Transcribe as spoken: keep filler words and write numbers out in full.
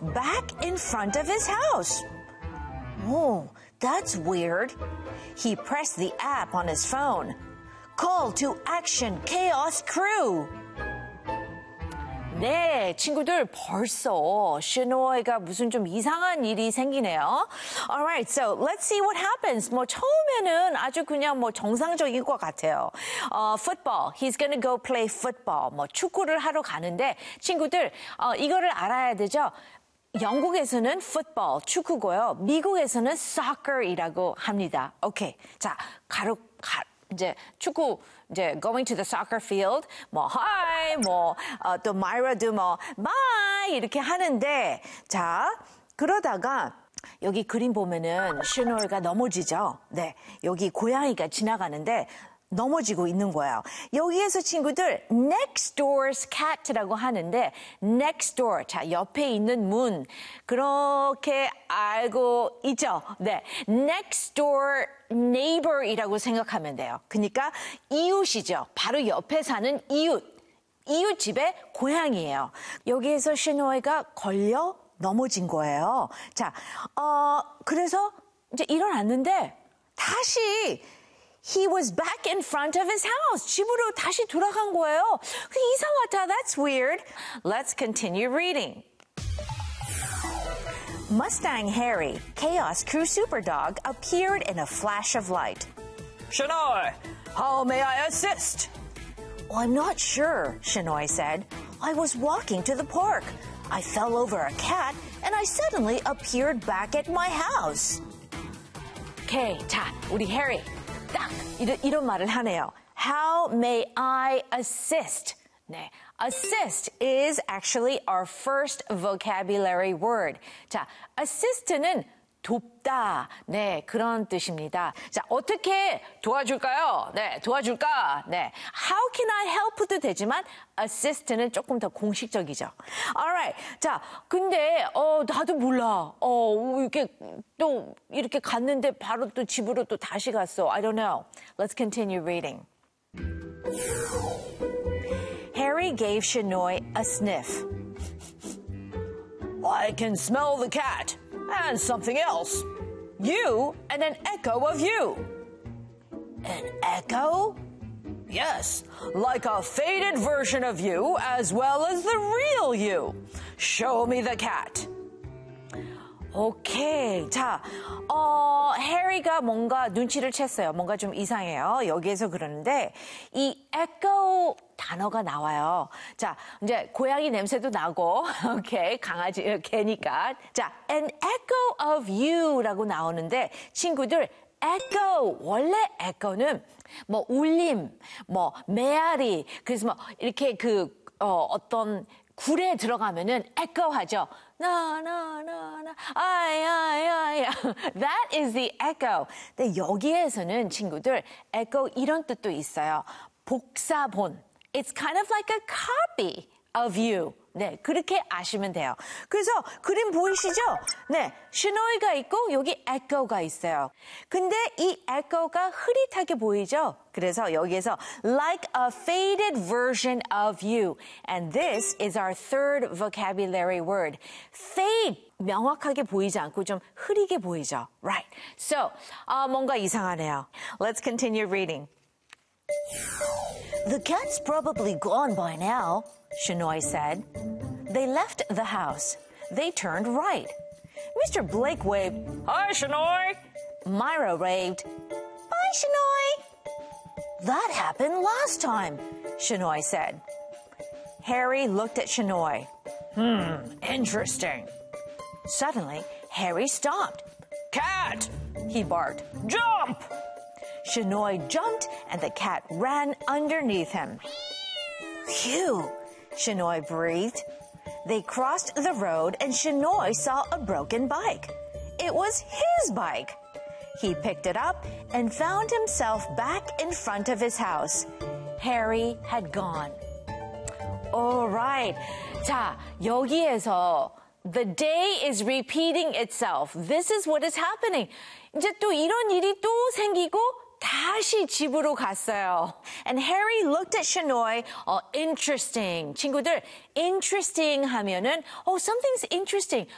back in front of his house. Oh, that's weird. He pressed the app on his phone. Call to action, Chaos Crew. 네, 친구들 벌써 셔노이가 무슨 좀 이상한 일이 생기네요. Alright, so let's see what happens. 뭐 처음에는 아주 그냥 뭐 정상적인 것 같아요. 어, football, he's gonna go play football. 뭐 축구를 하러 가는데 친구들 어, 이거를 알아야 되죠. 영국에서는 football, 축구고요. 미국에서는 soccer이라고 합니다. 오케이, 자 가로 가. 이제 축구 이제 going to the soccer field 뭐 hi 뭐 어, 또 Myra도 뭐 bye 이렇게 하는데 자 그러다가 여기 그림 보면은 셔노이가 넘어지죠. 네 여기 고양이가 지나가는데 넘어지고 있는 거예요. 여기에서 친구들 next door's cat라고 하는데 next door 자 옆에 있는 문 그렇게 알고 있죠. 네 next door neighbor이라고 생각하면 돼요. 그러니까 이웃이죠. 바로 옆에 사는 이웃. 이웃 집의 고양이에요. 여기에서 셔노이가 걸려 넘어진 거예요. 자, 어 그래서 이제 일어났는데 다시 He was back in front of his house. 집으로 다시 돌아간 거예요. 이상하다. That's weird. Let's continue reading. Mustang Harry, Chaos Crew Superdog, appeared in a flash of light. Shonoi, how may I assist? Well, I'm not sure, Shonoi said. I was walking to the park. I fell over a cat and I suddenly appeared back at my house. Okay, 자, 우리 해리. 딱 이런, 이런 말을 하네요. How may I assist? 네, assist is actually our first vocabulary word. 자, assist는 돕다. 네, 그런 뜻입니다. 자, 어떻게 도와줄까요? 네, 도와줄까? 네, how can I help도 되지만 assist는 조금 더 공식적이죠. Alright. 자, 근데 어 나도 몰라. 어 이렇게 또 이렇게 갔는데 바로 또 집으로 또 다시 갔어. I don't know. Let's continue reading. Harry gave Shonoi a sniff. I can smell the cat. And something else. You and an echo of you. An echo? Yes, like a faded version of you as well as the real you. Show me the cat. 오케이. 자, 어, 해리가 뭔가 눈치를 챘어요. 뭔가 좀 이상해요. 여기에서 그러는데 이 echo 단어가 나와요. 자, 이제 고양이 냄새도 나고, 오케이, 강아지 개니까. 자, an echo of you라고 나오는데 친구들 echo 원래 echo는 뭐 울림, 뭐 메아리, 그래서 뭐 이렇게 그 어, 어떤 굴에 들어가면은 echo하죠. 나, 나, 나, 나, 아이, 아이, 아이. That is the echo. 근데 여기에서는 친구들 echo 이런 뜻도 있어요. 복사본. It's kind of like a copy of you. 네, 그렇게 아시면 돼요. 그래서 그림 보이시죠? 네, 셔노이가 있고 여기 echo가 있어요. 근데 이 echo가 흐릿하게 보이죠? 그래서 여기에서 like a faded version of you. And this is our third vocabulary word. Fade. 명확하게 보이지 않고 좀 흐리게 보이죠? Right. So, 어, 뭔가 이상하네요. Let's continue reading. The cat's probably gone by now, Shonoi said. They left the house. They turned right. Mister Blake waved. Hi, Shonoi. Myra raved. Bye, Shonoi. That happened last time, Shonoi said. Harry looked at Shonoi. Hmm, interesting. Suddenly, Harry stopped. Cat! He barked. Jump! Shonoi jumped and the cat ran underneath him. Phew, Shonoi breathed. They crossed the road and Shonoi saw a broken bike. It was his bike. He picked it up and found himself back in front of his house. Harry had gone. All right. 자, 여기에서 the day is repeating itself. This is what is happening. 이제 또 이런 일이 또 생기고 다시 집으로 갔어요. And Harry looked at Shonoi. 어, interesting. 친구들, interesting 하면은, oh, something's interesting.